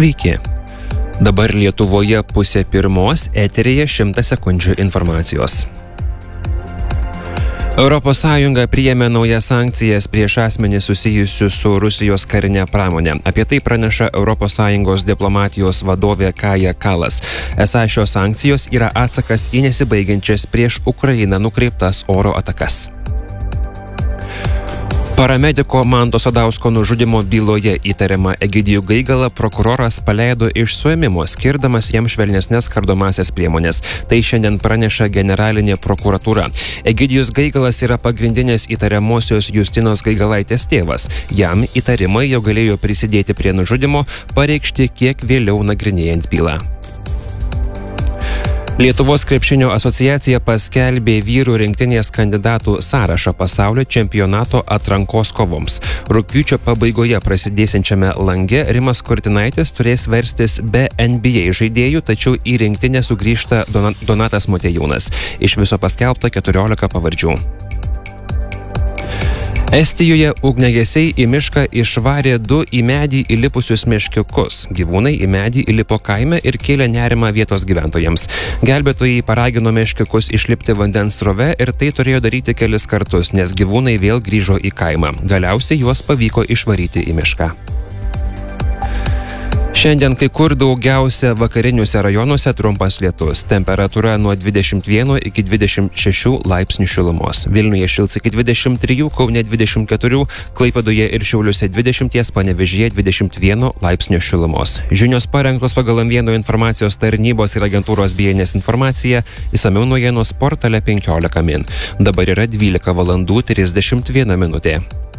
Sveiki. Dabar Lietuvoje 12:30, eteryje 100 sekundžių informacijos. ES priėmė naujas sankcijas prieš asmenį susijusius su Rusijos karinė pramonė. Apie tai praneša ES diplomatijos vadovė Kaja Kallas. Esą šios sankcijos yra atsakas į nesibaigiančias prieš Ukrainą nukreiptas oro atakas. Paramediko Manto Sadausko nužudymo byloje įtariamą Egidijų Gaigalą prokuroras paleido iš suėmimo, skirdamas jam švelnesnes kardomąsias priemonės. Tai šiandien praneša generalinė prokuratūra. Egidijus Gaigalas yra pagrindinės įtariamosios Justinos Gaigalaitės tėvas. Jam įtarimai, jog galėjo prisidėti prie nužudymo, pareikšti kiek vėliau nagrinėjant bylą. Lietuvos krepšinio asociacija paskelbė vyrų rinktinės kandidatų sąrašą pasaulio čempionato atrankos kovoms. Rugpjūčio pabaigoje prasidėsiančiame lange Rimas Kurtinaitis turės verstis be NBA žaidėjų, tačiau į rinktinę sugrįžta Donatas Motiejūnas. Iš viso paskelbta 14 pavardžių. Estijoje ugniagesiai į mišką išvarė 2 į medį įlipusius meškiukus. Gyvūnai į medį įlipo kaime ir kėlė nerimą vietos gyventojams. Gelbėtojai paragino meškiukus išlipti vandens srove ir tai turėjo daryti kelis kartus, nes gyvūnai vėl grįžo į kaimą. Galiausiai juos pavyko išvaryti į mišką. Šiandien kai kur daugiausia vakariniuose rajonuose trumpas lietus. Temperatūra nuo 21 iki 26 laipsnių šilumos. Vilniuje šils iki 23, Kaune 24, Klaipėdoje ir Šiauliuose 20, Panevėžyje 21 laipsnių šilumos. Žinios parengtos pagal M1 informacijos tarnybos ir agentūros BNS informacija, išsamiau naujienos portale 15 min. Dabar yra 12:31 minutė.